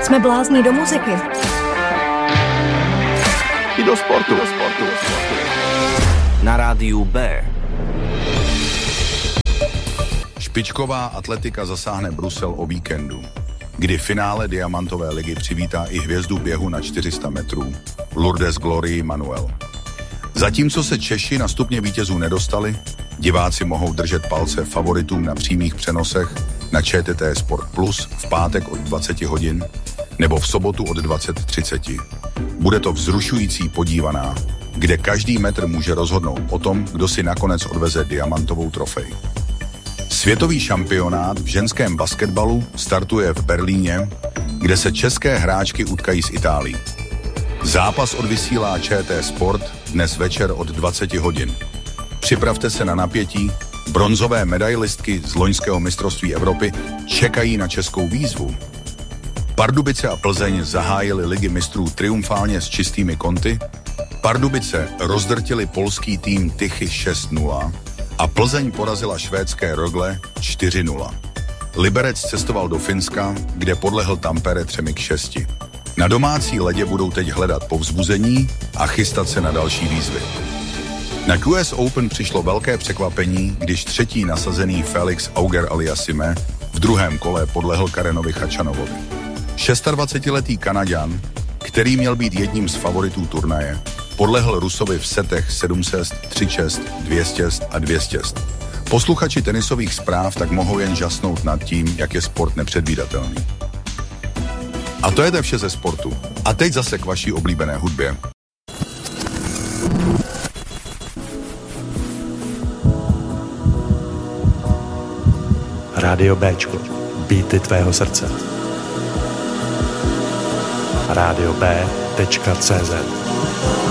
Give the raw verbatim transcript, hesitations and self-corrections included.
Jsme blázni do muziky. I do sportu. Do sportu. Na rádiu B. Špičková atletika zasáhne Brusel o víkendu, kdy finále Diamantové ligy přivítá i hvězdu běhu na čtyři sta metrů, Lourdes Glorii Manuel. Zatímco se Češi na stupně vítězů nedostali, diváci mohou držet palce favoritům na přímých přenosech na Č T T Sport Plus v pátek od dvacet hodin nebo v sobotu od dvacet třicet. Bude to vzrušující podívaná, kde každý metr může rozhodnout o tom, kdo si nakonec odveze diamantovou trofej. Světový šampionát v ženském basketbalu startuje v Berlíně, kde se české hráčky utkají s Itálií. Zápas odvysílá Č T Sport dnes večer od dvacet hodin. Připravte se na napětí, bronzové medailistky z loňského mistrovství Evropy čekají na českou výzvu. Pardubice a Plzeň zahájili ligy mistrů triumfálně s čistými konty, Pardubice rozdrtili polský tým Tychy šest nula a Plzeň porazila švédské Rögle čtyři nula. Liberec cestoval do Finska, kde podlehl Tampere třemi k šesti. Na domácí ledě budou teď hledat povzbuzení a chystat se na další výzvy. Na Q S Open přišlo velké překvapení, když třetí nasazený Felix Auger-Aliassime v druhém kole podlehl Karenovi Khachanovovi. dvacetišestiletý Kanaďan, který měl být jedním z favoritů turnaje, podlehl Rusovi v setech sedm šest, tři šest, dvě šest a dvě šest. Posluchači tenisových zpráv tak mohou jen žasnout nad tím, jak je sport nepředvídatelný. A to je to vše ze sportu. A teď zase k vaší oblíbené hudbě. Rádio Béčko. Beaty tvého srdce. rádio B tečka cé zet